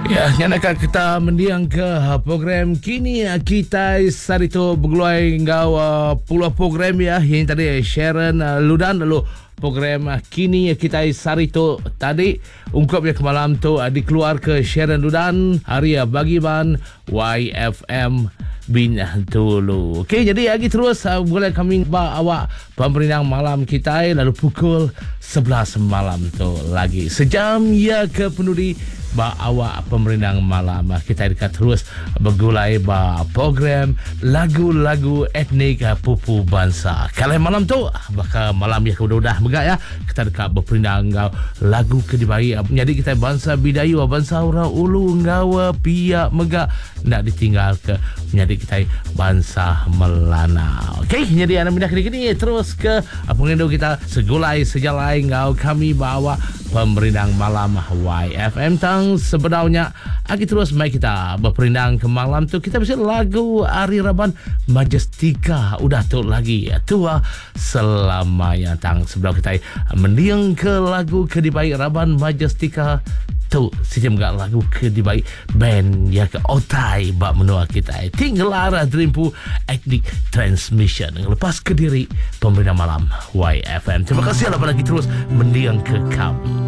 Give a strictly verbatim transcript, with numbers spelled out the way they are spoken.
Ya, yang akan kita mendiang ke program kini kita sarito bergeluai ngau uh, puluh program ya yang tadi Sharon uh, Ludan lalu program uh, kini kita sarito tadi ungkapnya ke malam tu uh, dikeluar ke Sharon Ludan hari uh, bagi ban Y F M Bintulu. Okey, jadi lagi terus uh, boleh kami bawa awak pemberitaan malam kita lalu pukul sebelas malam tu lagi sejam ya ke penudi ba awak pemberitaan malam kita dekat terus bergulai ba program lagu-lagu etnik pupu bangsa. Kalau malam tu bakal malam ya udah-udah megak ya kita dekat berperindah ngau lagu kedibai jadi kita bangsa Bidayu bangsa orang ulu ngau pia megak nak ditinggal ke menjadi kita bangsa Melana. Okey, jadi anda pindah kini terus ke pengendu kita segulai sejalai ngau kami bawa pemberitaan malam Y F M tang sebenarnya lagi terus mai kita berperindang ke malam tu kita bisa lagu Ari Raban Majestika udah tu lagi tua selama yang tang sebelum kita mendiang ke lagu kedibai Raban Majestika tu sejam gak lagu kedibai band ya ke otai bak menua kita tinggal arah Dreampu Ethnic Transmission lepas ke diri pemberitaan malam Y F M. Terima kasih lah lagi terus mendiang ke kami.